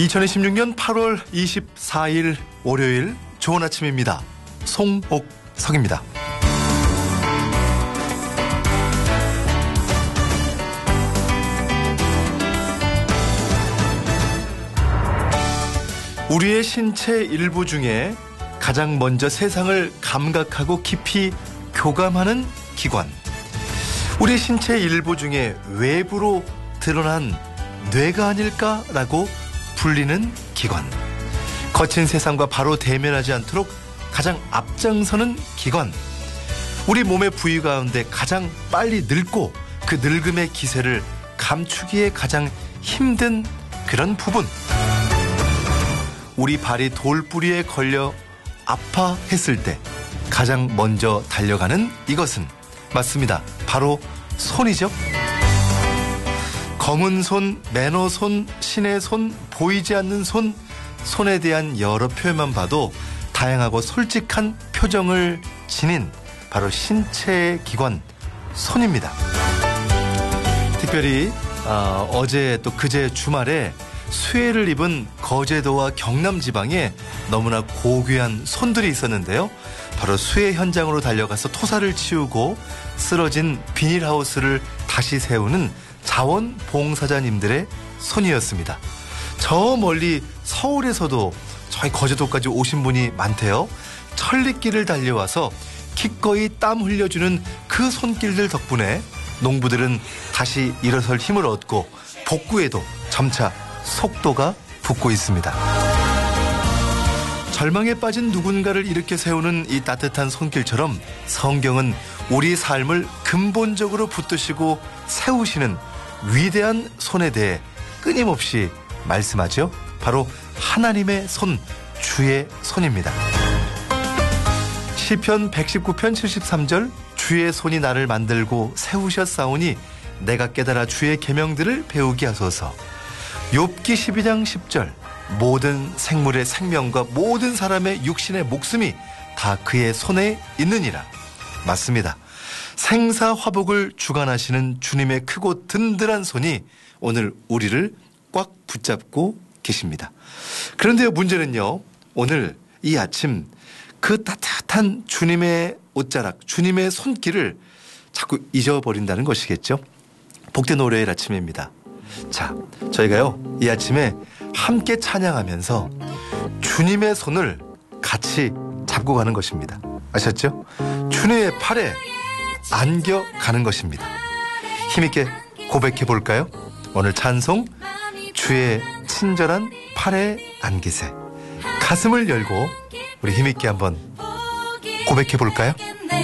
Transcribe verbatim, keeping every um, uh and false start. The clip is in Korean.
이천이십육 년 팔월 이십사일 월요일 좋은 아침입니다. 송옥석입니다. 우리의 신체 일부 중에 가장 먼저 세상을 감각하고 깊이 교감하는 기관, 우리 신체 일부 중에 외부로 드러난 뇌가 아닐까라고 불리는 기관, 거친 세상과 바로 대면하지 않도록 가장 앞장서는 기관, 우리 몸의 부위 가운데 가장 빨리 늙고 그 늙음의 기세를 감추기에 가장 힘든 그런 부분, 우리 발이 돌뿌리에 걸려 아파했을 때 가장 먼저 달려가는 이것은 맞습니다. 바로 손이죠. 검은 손, 매너 손, 신의 손, 보이지 않는 손, 손에 대한 여러 표현만 봐도 다양하고 솔직한 표정을 지닌 바로 신체의 기관, 손입니다. 특별히 어, 어제 또 그제 주말에 수해를 입은 거제도와 경남 지방에 너무나 고귀한 손들이 있었는데요. 바로 수해 현장으로 달려가서 토사를 치우고 쓰러진 비닐하우스를 다시 세우는 자원봉사자님들의 손이었습니다. 저 멀리 서울에서도 저희 거제도까지 오신 분이 많대요. 천리길을 달려와서 기꺼이 땀 흘려주는 그 손길들 덕분에 농부들은 다시 일어설 힘을 얻고 복구에도 점차 속도가 붙고 있습니다. 절망에 빠진 누군가를 일으켜 세우는 이 따뜻한 손길처럼 성경은 우리 삶을 근본적으로 붙드시고 세우시는 위대한 손에 대해 끊임없이 말씀하죠. 바로 하나님의 손, 주의 손입니다. 시편 백십구 편 칠십삼 절, 주의 손이 나를 만들고 세우셨사오니 내가 깨달아 주의 계명들을 배우게 하소서. 욥기 십이 장 십 절, 모든 생물의 생명과 모든 사람의 육신의 목숨이 다 그의 손에 있느니라. 맞습니다. 생사화복을 주관하시는 주님의 크고 든든한 손이 오늘 우리를 꽉 붙잡고 계십니다. 그런데요, 문제는요, 오늘 이 아침 그 따뜻한 주님의 옷자락, 주님의 손길을 자꾸 잊어버린다는 것이겠죠. 복된 월요일 아침입니다. 자, 저희가요 이 아침에 함께 찬양하면서 주님의 손을 같이 잡고 가는 것입니다. 아셨죠? 주님의 팔에 안겨가는 것입니다. 힘있게 고백해 볼까요? 오늘 찬송, 주의 친절한 팔에 안기세. 가슴을 열고 우리 힘있게 한번 고백해 볼까요?